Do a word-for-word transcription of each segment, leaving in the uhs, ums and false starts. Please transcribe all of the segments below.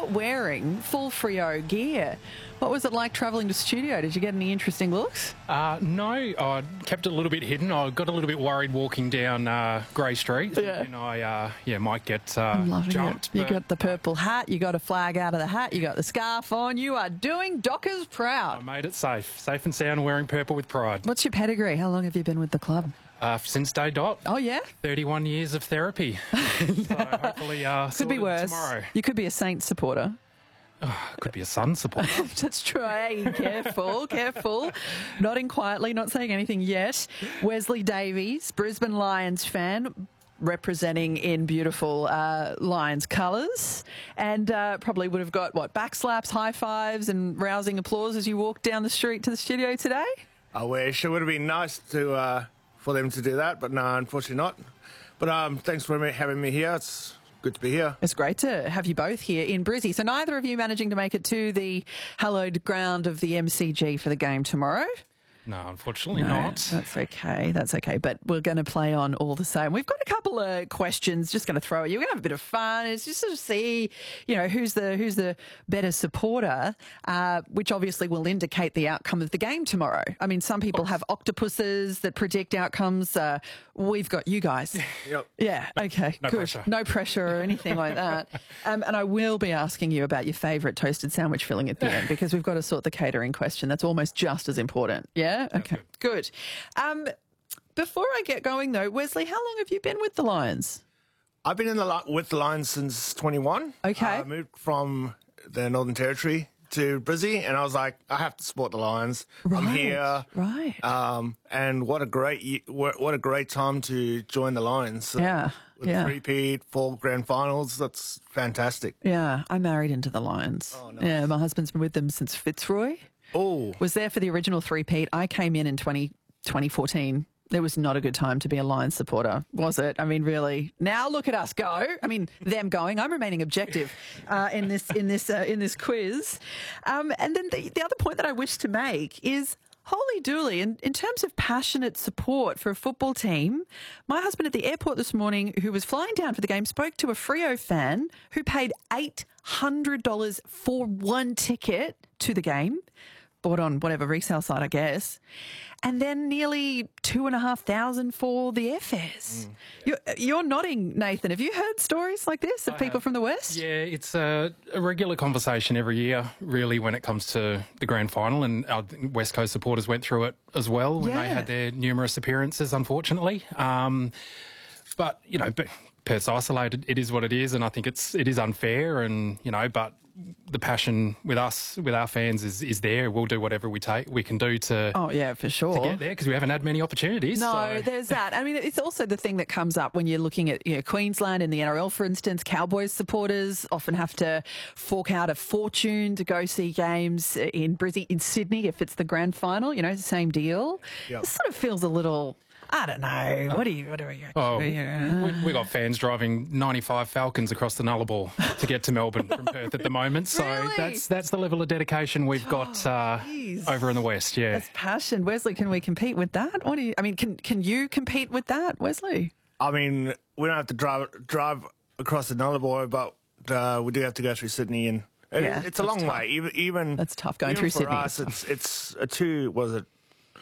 you're wearing full Freo gear. What was it like travelling to studio? Did you get any interesting looks? Uh, no, I kept it a little bit hidden. I got a little bit worried walking down uh, Grey Street. Yeah. And I uh, yeah, might get uh, I'm loving jumped. it. You but- got the purple hat, you got a flag out of the hat, you got the scarf on. You are doing Dockers I proud. made it safe. Safe and sound, wearing purple with pride. What's your pedigree? How long have you been with the club? Uh, since day dot. Oh, yeah? thirty-one years of therapy. So hopefully uh, Could be sorted worse. tomorrow. You could be a Saints supporter. Could be a Sun supporter. That's true. Hey, careful, careful. Nodding quietly, not saying anything yet. Wesley Davies, Brisbane Lions fan, representing in beautiful uh, Lions colours, and uh, probably would have got, what, backslaps, high fives and rousing applause as you walked down the street to the studio today? I wish. It would have been nice to uh, for them to do that, but no, unfortunately not. But um, thanks for me, having me here. It's good to be here. It's great to have you both here in Brizzy. So neither of you managing to make it to the hallowed ground of the M C G for the game tomorrow? No, unfortunately No, not. That's okay. That's okay. But we're going to play on all the same. We've got a couple of questions. Just going to throw at you. We're going to have a bit of fun. It's just to see, you know, who's the who's the better supporter, uh, which obviously will indicate the outcome of the game tomorrow. I mean, some people have octopuses that predict outcomes. Uh, we've got you guys. Yep. Yeah. Okay. No good. pressure. No pressure or anything like that. Um, and I will be asking you about your favourite toasted sandwich filling at the end, because we've got to sort the catering question. That's almost just as important. Yeah. Okay. Good. Um, before I get going though, Wesley, how long have you been with the Lions? I've been in the li- with the Lions since twenty-one. Okay. I moved from the Northern Territory to Brizzy, and I was like, I have to support the Lions. I'm Right, here. right. Um, and what a great ye- what what a great time to join the Lions. Yeah, With yeah. three-peat, four grand finals. That's fantastic. Yeah, I married into the Lions. Oh, nice. Yeah, my husband's been with them since Fitzroy. Oh, Was there for the original three-peat. I came in in twenty, twenty fourteen. It was not a good time to be a Lions supporter, was it? I mean, really. Now look at us go. I mean, them going. I'm remaining objective uh, in this in this uh, in this quiz. Um, and then the, the other point that I wish to make is, holy dooly, in, in terms of passionate support for a football team, my husband at the airport this morning, who was flying down for the game, spoke to a Freo fan who paid eight hundred dollars for one ticket to the game, bought on whatever resale site, I guess, and then nearly two and a half thousand for the airfares. Mm. You're, you're nodding, Nathan. Have you heard stories like this of I people have. from the West? Yeah, it's a, a regular conversation every year, really, when it comes to the grand final. And our West Coast supporters went through it as well when Yeah. they had their numerous appearances, unfortunately. Um, but, you know, but Perth's isolated. It is what it is. And I think it's it is unfair. And, you know, but the passion with us, with our fans, is is there. We'll do whatever we take we can do to, Oh, yeah, for sure. to get there, because we haven't had many opportunities. No, so. there's that. I mean, it's also the thing that comes up when you're looking at, you know, Queensland in the N R L, for instance. Cowboys supporters often have to fork out a fortune to go see games in Brizzy, in Sydney, if it's the grand final. You know, same deal. Yep. It sort of feels a little, I don't know. What do you? What do you? Oh, you- we, we got fans driving ninety-five Falcons across the Nullarbor to get to Melbourne from Perth at the moment. So Really? that's that's the level of dedication we've got uh, Jeez. over in the West. Yeah. That's passion, Wesley. Can we compete with that? What do you? I mean, can can you compete with that, Wesley? I mean, we don't have to drive drive across the Nullarbor, but uh, we do have to go through Sydney, and it, Yeah, it's a long way. Even even That's tough, going even through for Sydney Us, is it's it's a two was it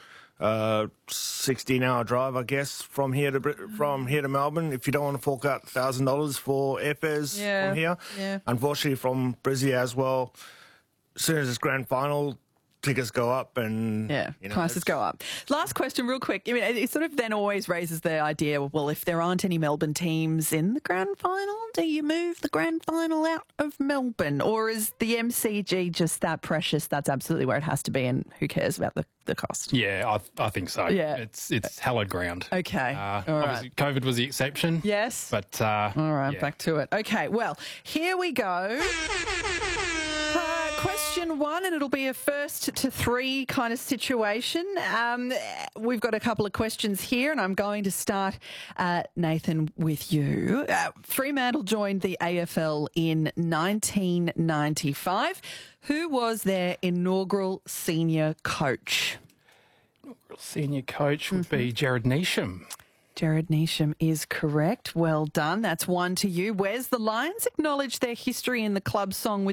uh sixteen hour drive, I guess, from here to Bri- from here to Melbourne. If you don't want to fork out thousand dollars for airfares Yeah, from here, yeah. unfortunately from Brizzy as well. As soon as it's grand final, tickets go up, and Yeah, you know, prices it's- go up. Last question, real quick. I mean, it sort of then always raises the idea, well, if there aren't any Melbourne teams in the grand final, do you move the grand final out of Melbourne? Or is the M C G just that precious? That's absolutely where it has to be, and who cares about the, the cost? Yeah, I, I think so. Yeah. It's it's hallowed ground. Okay, Uh, all obviously, right. COVID was the exception. Yes? But uh, All right, yeah. back to it. Okay, well, here we go. Uh, question one, and it'll be a first to three kind of situation. Um, we've got a couple of questions here, and I'm going to start, uh, Nathan, with you. Uh, Fremantle joined the A F L in nineteen ninety-five. Who was their inaugural senior coach? Senior coach would Mm-hmm. be Jared Neesham. Jared Neesham is correct. Well done. That's one to you. Where's the Lions? Acknowledge their history in the club song with